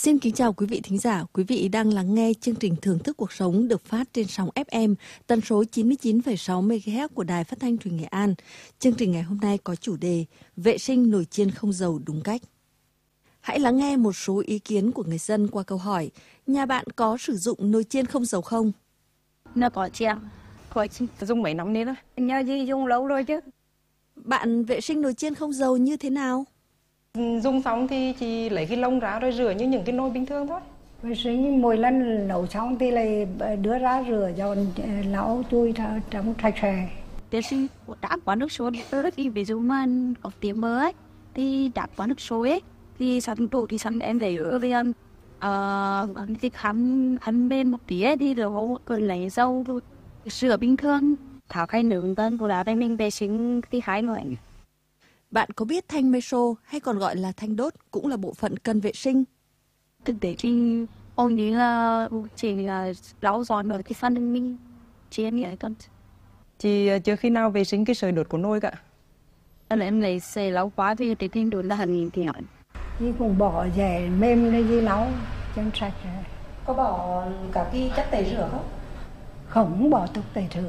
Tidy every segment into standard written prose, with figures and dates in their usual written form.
Xin kính chào quý vị thính giả. Quý vị đang lắng nghe chương trình Thưởng thức cuộc sống được phát trên sóng FM tần số 99,6 MHz của Đài Phát thanh Truyền hình Nghệ An. Chương trình ngày hôm nay có chủ đề vệ sinh nồi chiên không dầu đúng cách. Hãy lắng nghe một số ý kiến của người dân qua câu hỏi: nhà bạn có sử dụng nồi chiên không dầu không? Nó có chị ạ. Khỏi dùng mấy năm nay đó. Nhờ gì dùng lâu rồi chứ. Bạn vệ sinh nồi chiên không dầu như thế nào? Dùng xong thì chỉ lấy cái lông ra rồi rửa như những cái nồi bình thường thôi. Vệ sinh mỗi lần nấu xong thì lại đưa ra rửa dọn lau chùi trong sạch sẽ. Vệ sinh đã quá nước sôi thì ví dụ mà có tiệm mơ ấy thì đã quá nước sôi ấy thì sẵn đủ thì sẵn em để ở bên thì khăn bên một tí ấy thì rồi còn lấy dầu rồi rửa bình thường tháo khay nướng tân của đã đây mình vệ sinh thì khai nữa. Bạn có biết thanh meso hay còn gọi là thanh đốt cũng là bộ phận cần vệ sinh? Thực tế thì hầu như là chỉ là lau dọn ở cái phần mình chiên vậy con. Chị chưa khi nào vệ sinh cái sợi đốt của nồi cả. Em lấy xề lau quá thì cái thêm đốn là hình thì hỏi. Thì cũng bỏ rẻ mềm lên gì lau chân sạch rồi. Có bỏ cả cái chất tẩy rửa không? Không bỏ thuốc tẩy rửa.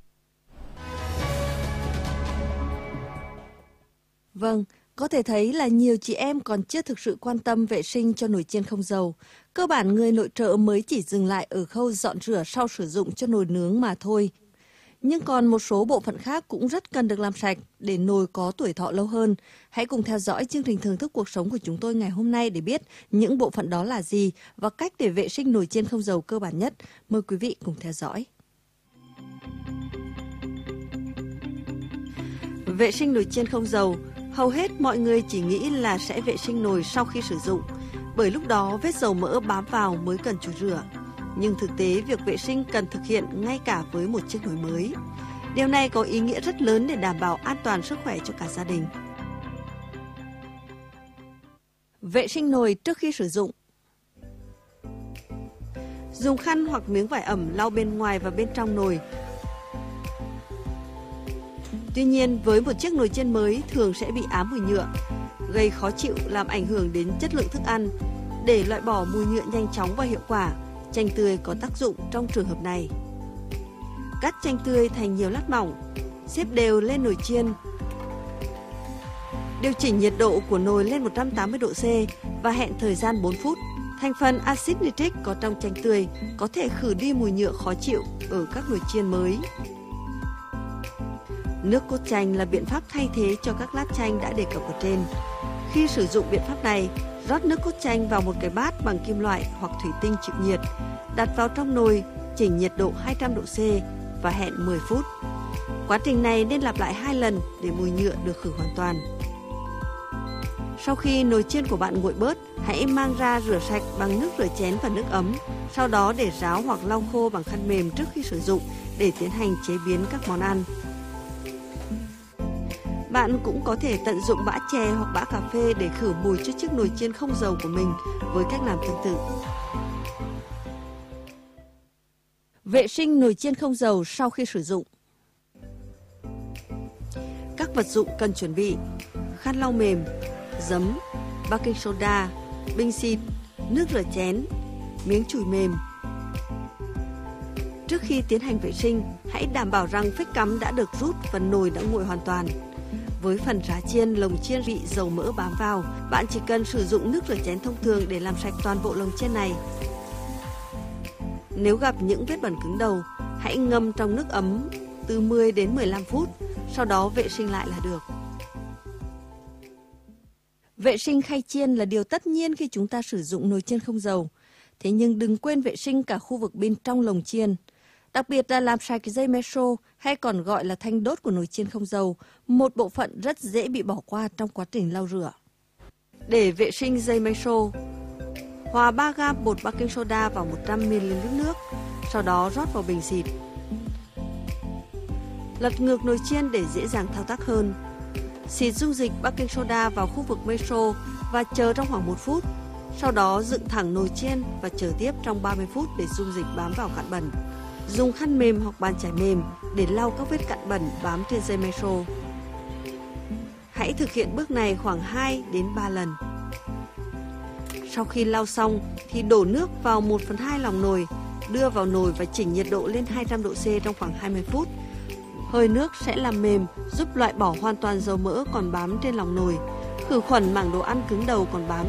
Vâng, có thể thấy là nhiều chị em còn chưa thực sự quan tâm vệ sinh cho nồi chiên không dầu. Cơ bản người nội trợ mới chỉ dừng lại ở khâu dọn rửa sau sử dụng cho nồi nướng mà thôi. Nhưng còn một số bộ phận khác cũng rất cần được làm sạch để nồi có tuổi thọ lâu hơn. Hãy cùng theo dõi chương trình Thưởng thức cuộc sống của chúng tôi ngày hôm nay để biết những bộ phận đó là gì và cách để vệ sinh nồi chiên không dầu cơ bản nhất. Mời quý vị cùng theo dõi. Vệ sinh nồi chiên không dầu. Hầu hết mọi người chỉ nghĩ là sẽ vệ sinh nồi sau khi sử dụng, bởi lúc đó vết dầu mỡ bám vào mới cần chùi rửa. Nhưng thực tế việc vệ sinh cần thực hiện ngay cả với một chiếc nồi mới. Điều này có ý nghĩa rất lớn để đảm bảo an toàn sức khỏe cho cả gia đình. Vệ sinh nồi trước khi sử dụng. Dùng khăn hoặc miếng vải ẩm lau bên ngoài và bên trong nồi. Tuy nhiên, với một chiếc nồi chiên mới thường sẽ bị ám mùi nhựa, gây khó chịu làm ảnh hưởng đến chất lượng thức ăn. Để loại bỏ mùi nhựa nhanh chóng và hiệu quả, chanh tươi có tác dụng trong trường hợp này. Cắt chanh tươi thành nhiều lát mỏng, xếp đều lên nồi chiên. Điều chỉnh nhiệt độ của nồi lên 180 độ C và hẹn thời gian 4 phút. Thành phần axit nitric có trong chanh tươi có thể khử đi mùi nhựa khó chịu ở các nồi chiên mới. Nước cốt chanh là biện pháp thay thế cho các lát chanh đã đề cập ở trên. Khi sử dụng biện pháp này, rót nước cốt chanh vào một cái bát bằng kim loại hoặc thủy tinh chịu nhiệt, đặt vào trong nồi, chỉnh nhiệt độ 200 độ C và hẹn 10 phút. Quá trình này nên lặp lại 2 lần để mùi nhựa được khử hoàn toàn. Sau khi nồi chiên của bạn nguội bớt, hãy mang ra rửa sạch bằng nước rửa chén và nước ấm, sau đó để ráo hoặc lau khô bằng khăn mềm trước khi sử dụng để tiến hành chế biến các món ăn. Bạn cũng có thể tận dụng bã chè hoặc bã cà phê để khử mùi cho chiếc nồi chiên không dầu của mình với cách làm tương tự. Vệ sinh nồi chiên không dầu sau khi sử dụng. Các vật dụng cần chuẩn bị: khăn lau mềm, giấm, baking soda, bình xịt, nước rửa chén, miếng chùi mềm. Trước khi tiến hành vệ sinh, hãy đảm bảo rằng phích cắm đã được rút và nồi đã nguội hoàn toàn. Với phần rá chiên, lồng chiên bị dầu mỡ bám vào, bạn chỉ cần sử dụng nước rửa chén thông thường để làm sạch toàn bộ lồng chiên này. Nếu gặp những vết bẩn cứng đầu, hãy ngâm trong nước ấm từ 10 đến 15 phút, sau đó vệ sinh lại là được. Vệ sinh khay chiên là điều tất nhiên khi chúng ta sử dụng nồi chiên không dầu. Thế nhưng đừng quên vệ sinh cả khu vực bên trong lồng chiên. Đặc biệt là làm sạch dây meso hay còn gọi là thanh đốt của nồi chiên không dầu, một bộ phận rất dễ bị bỏ qua trong quá trình lau rửa. Để vệ sinh dây meso, hòa 3 gam bột baking soda vào 100 ml nước, sau đó rót vào bình xịt. Lật ngược nồi chiên để dễ dàng thao tác hơn. Xịt dung dịch baking soda vào khu vực meso và chờ trong khoảng 1 phút. Sau đó dựng thẳng nồi chiên và chờ tiếp trong 30 phút để dung dịch bám vào cặn bẩn. Dùng khăn mềm hoặc bàn chải mềm để lau các vết cặn bẩn bám trên dây meso. Hãy thực hiện bước này khoảng 2 đến 3 lần. Sau khi lau xong thì đổ nước vào 1/2 lòng nồi, đưa vào nồi và chỉnh nhiệt độ lên 200 độ C trong khoảng 20 phút. Hơi nước sẽ làm mềm, giúp loại bỏ hoàn toàn dầu mỡ còn bám trên lòng nồi, khử khuẩn mảng đồ ăn cứng đầu còn bám